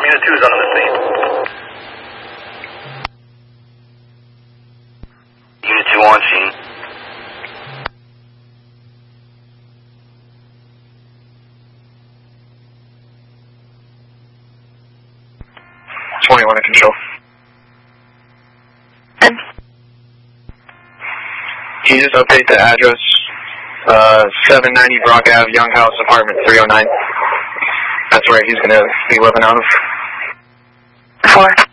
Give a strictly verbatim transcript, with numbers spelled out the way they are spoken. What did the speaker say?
Unit two is on the scene. Unit two on scene. twenty-one in control. And Can you just update the address? Uh, seven ninety Brock Avenue, Young House, apartment three oh nine. That's where he's going to be living out of. four.